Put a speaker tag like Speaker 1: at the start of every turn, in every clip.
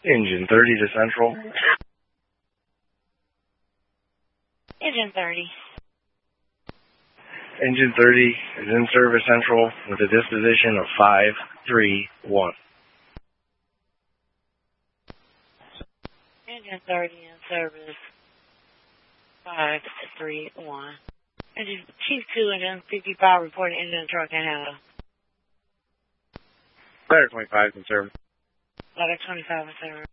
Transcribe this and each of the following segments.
Speaker 1: Engine 30 to Central.
Speaker 2: Engine 30.
Speaker 1: Engine 30 is in service Central with a disposition of 531.
Speaker 2: Engine 30 in service 531. Engine Chief 2, Engine 55 reporting engine truck and handle.
Speaker 1: Ladder 25 in service.
Speaker 2: Ladder 25 in service.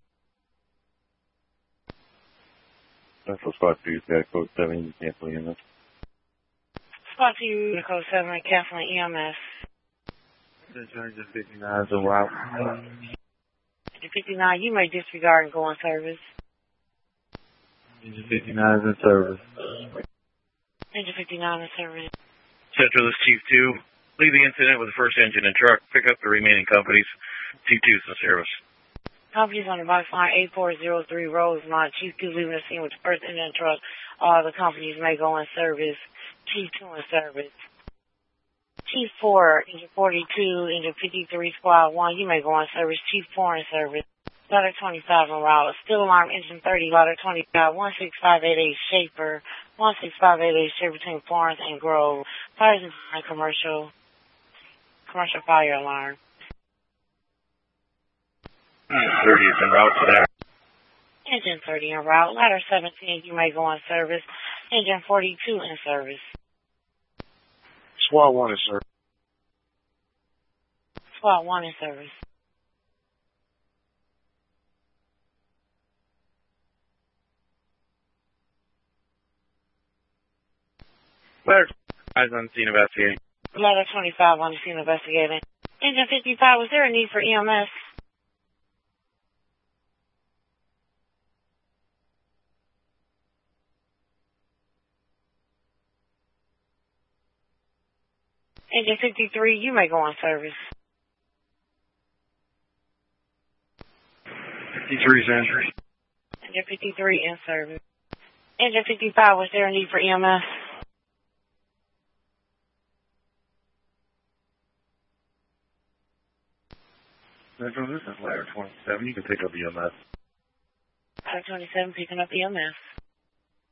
Speaker 1: Central Squad 2's got code 7, you can't play in this.
Speaker 2: Spot 2, code 7, canceling EMS.
Speaker 1: Engine 59 is a route.
Speaker 2: Engine 59, you may disregard and go on service.
Speaker 1: Engine 59 is in service.
Speaker 2: Engine 59 in service.
Speaker 3: Central, this Chief 2. Leave the incident with the first engine and truck. Pick up the remaining companies. Chief 2's in service.
Speaker 2: Companies on the box line 8403 Rosemont. Chief 2 leaving the scene with the first engine and truck. All the companies may go in service. Chief 2 in service. Chief 4, Engine 42, Engine 53, Squad 1, you may go in service. Chief 4 in service. Ladder 25 en route. Still alarm Engine 30, Ladder 25, 16588 Schaefer, 16588 Schaefer between Florence and Grove. Fires and commercial fire alarm.
Speaker 3: 30 is en route to there.
Speaker 2: Engine 30 en route. Ladder 17, you may go in service. Engine 42 in service.
Speaker 1: Squad 1 is service.
Speaker 2: Squad 1 in service.
Speaker 1: Ladder 25 is on scene investigating.
Speaker 2: Ladder 25 on the scene investigating. Engine 55, was there a need for EMS? Engine 53, you may go on service.
Speaker 1: 53 is entry.
Speaker 2: Engine 53 in service. Engine 55, was there a need for EMS?
Speaker 1: Central, this is Ladder 27. You can pick up EMS.
Speaker 2: Ladder 27 picking up EMS.